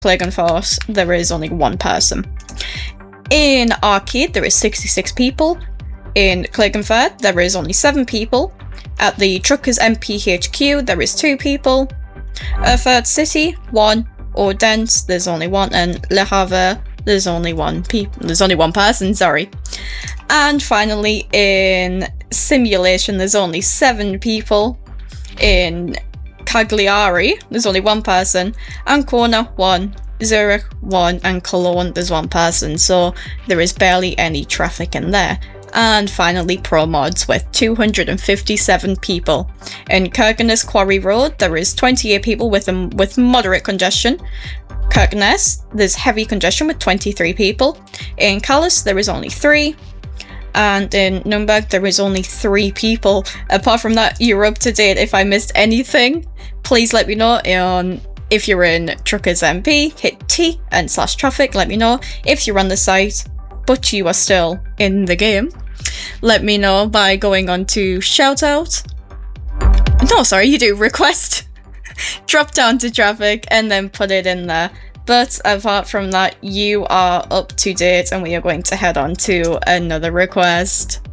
Klagenfurt, there is only 1 person. In Arcade, there is 66 people. In Klagenfurt, there is only 7 people. At the Truckers MPHQ, there is 2 people. Erfurt City, 1. Odense, there's only 1. And Le Havre, there's only 1 person, sorry. And finally, in Simulation, there's only 7 people. In Cagliari, there's only 1 person. Ancona, 1. Zurich, 1. And Cologne, there's 1 person. So there is barely any traffic in there. And finally, Pro Mods with 257 people. In Kirkenes Quarry Road, there is 28 people with moderate congestion. Kirkenes, there's heavy congestion with 23 people. In Calais, there is only 3. And in Nuremberg, there is only 3 people. Apart from that, you're up to date. If I missed anything, please let me know. If you're in Truckers MP, hit T and /traffic, let me know. If you're on the site, but you are still in the game, let me know by going on to shoutout. No, sorry, you do request. Drop down to traffic and then put it in there. But apart from that, you are up to date and we are going to head on to another request.